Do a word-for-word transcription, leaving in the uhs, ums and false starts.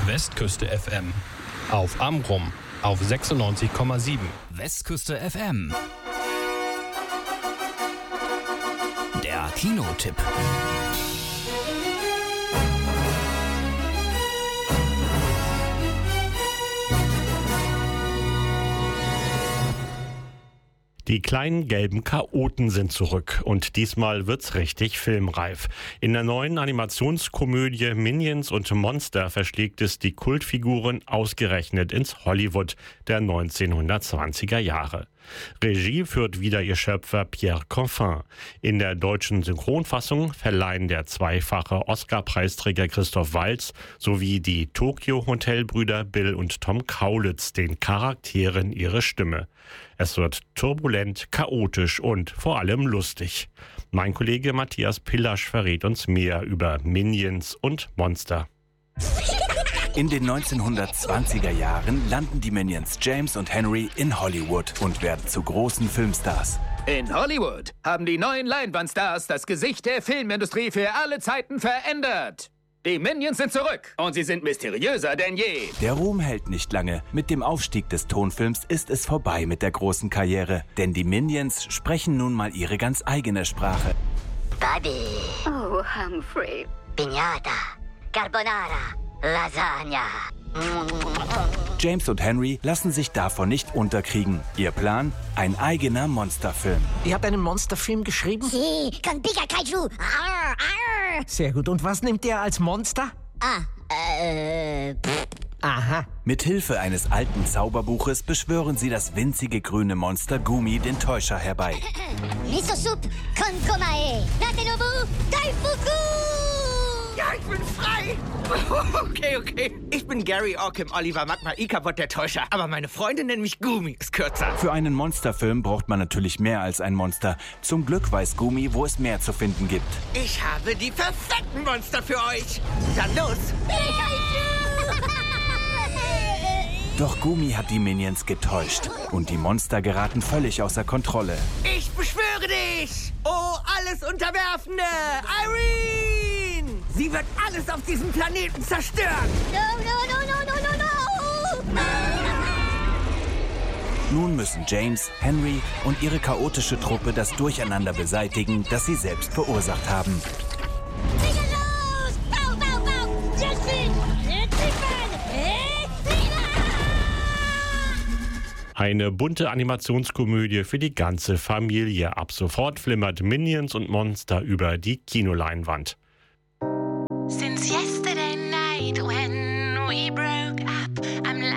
Westküste F M. Auf Amrum auf sechsundneunzig Komma sieben. Westküste F M. Der Kinotipp. Die kleinen gelben Chaoten sind zurück und diesmal wird's richtig filmreif. In der neuen Animationskomödie Minions und Monster verschlägt es die Kultfiguren ausgerechnet ins Hollywood der neunzehnhundertzwanziger Jahre. Regie führt wieder ihr Schöpfer Pierre Coffin. In der deutschen Synchronfassung verleihen der zweifache Oscar-Preisträger Christoph Waltz sowie die Tokyo-Hotel-Brüder Bill und Tom Kaulitz den Charakteren ihre Stimme. Es wird turbulent, chaotisch und vor allem lustig. Mein Kollege Matthias Pillasch verrät uns mehr über Minions und Monster. In den neunzehnhundertzwanziger Jahren landen die Minions James und Henry in Hollywood und werden zu großen Filmstars. In Hollywood haben die neuen Leinwandstars das Gesicht der Filmindustrie für alle Zeiten verändert. Die Minions sind zurück und sie sind mysteriöser denn je. Der Ruhm hält nicht lange. Mit dem Aufstieg des Tonfilms ist es vorbei mit der großen Karriere. Denn die Minions sprechen nun mal ihre ganz eigene Sprache. Buddy. Oh, Humphrey. Piñata. Carbonara. Lasagna. James und Henry lassen sich davon nicht unterkriegen. Ihr Plan? Ein eigener Monsterfilm. Ihr habt einen Monsterfilm geschrieben? Si, con Pika Kaiju. Arr, arr. Sehr gut. Und was nimmt ihr als Monster? Ah, äh, pff. Aha. Mit Hilfe eines alten Zauberbuches beschwören sie das winzige grüne Monster Gumi, den Täuscher, herbei. Miso Soup con Komae. Natenobu Daifuku. Ja, ich bin frei. Okay, okay. Ich bin Gary Orkim Oliver Magma Ikabot, der Täuscher. Aber meine Freunde nennen mich Gumi. Ist kürzer. Für einen Monsterfilm braucht man natürlich mehr als ein Monster. Zum Glück weiß Gumi, wo es mehr zu finden gibt. Ich habe die perfekten Monster für euch. Dann los. Doch Gumi hat die Minions getäuscht. Und die Monster geraten völlig außer Kontrolle. Ich beschwöre dich. Oh, alles Unterwerfende. Irene. Sie wird alles auf diesem Planeten zerstören. No, no, no, no, no, no, no. Nun müssen James, Henry und ihre chaotische Truppe das Durcheinander beseitigen, das sie selbst verursacht haben. Los! Bau, bau, bau! Justin! Eine bunte Animationskomödie für die ganze Familie. Ab sofort flimmert Minions und Monster über die Kinoleinwand.